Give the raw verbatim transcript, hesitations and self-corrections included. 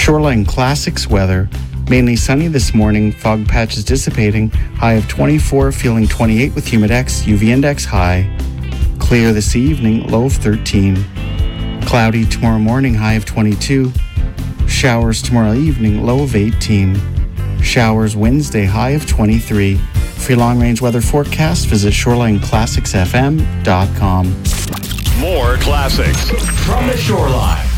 Shoreline Classics weather. Mainly sunny this morning, fog patches dissipating, high of twenty-four, feeling twenty-eight with humidex, U V index high. Clear this evening, low of thirteen. Cloudy tomorrow morning, high of twenty-two. Showers tomorrow evening, low of eighteen. Showers Wednesday, high of twenty-three. For your long-range weather forecast, visit shoreline classics f m dot com. More classics from the Shoreline.